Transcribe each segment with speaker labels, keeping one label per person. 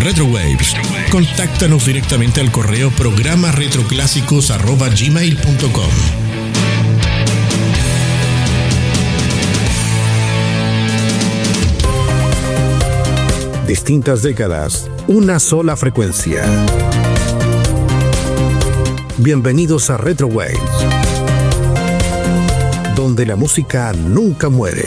Speaker 1: Retrowaves. Contáctanos directamente al correo programaretroclásicos@gmail.com.
Speaker 2: Distintas décadas, una sola frecuencia. Bienvenidos a Retrowaves, donde la música nunca muere.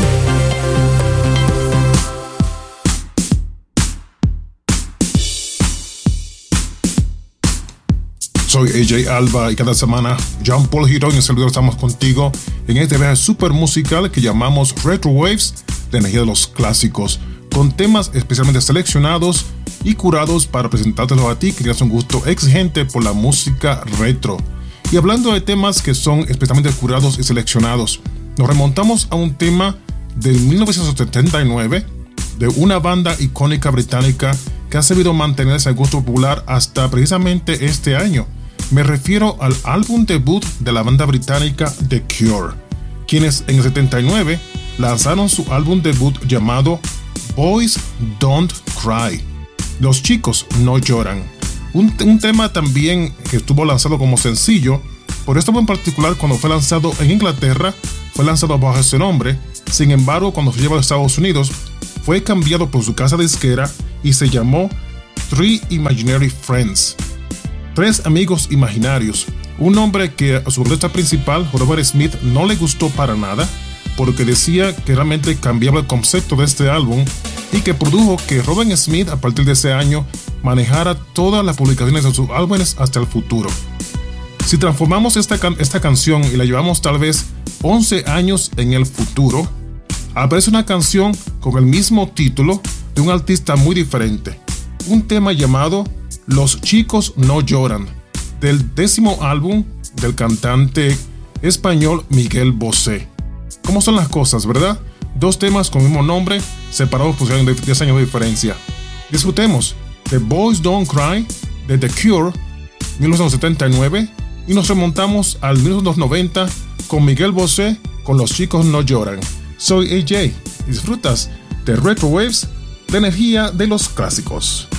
Speaker 3: Soy AJ Alba y cada semana John Paul Girón y el servidor estamos contigo en este viaje super musical que llamamos Retrowaves, la energía de los clásicos, con temas especialmente seleccionados y curados para presentártelos a ti que tienes un gusto exigente por la música retro. Y hablando de temas que son especialmente curados y seleccionados, nos remontamos a un tema del 1979 de una banda icónica británica que ha sabido mantenerse al gusto popular hasta precisamente este año. Me refiero al álbum debut de la banda británica The Cure, quienes en el 79 lanzaron su álbum debut llamado Boys Don't Cry. Los chicos no lloran. Un tema también que estuvo lanzado como sencillo, por esto en particular cuando fue lanzado en Inglaterra, fue lanzado bajo ese nombre. Sin embargo, cuando fue llevado a Estados Unidos, fue cambiado por su casa disquera y se llamó Three Imaginary Friends. Tres amigos imaginarios. Un nombre que a su vocalista principal, Robert Smith, no le gustó para nada, porque decía que realmente cambiaba el concepto de este álbum y que produjo que Robert Smith a partir de ese año manejara todas las publicaciones de sus álbumes hasta el futuro. Si transformamos esta canción y la llevamos tal vez 11 años en el futuro, aparece una canción con el mismo título de un artista muy diferente. Un tema llamado Los chicos no lloran, del 10º álbum del cantante español Miguel Bosé. ¿Cómo son las cosas, verdad? Dos temas con el mismo nombre, separados por 10 años de diferencia. Disfrutemos de Boys Don't Cry de The Cure, 1979, y nos remontamos al 1990 con Miguel Bosé con Los chicos no lloran. Soy AJ y disfrutas de Retrowaves, la energía de los clásicos.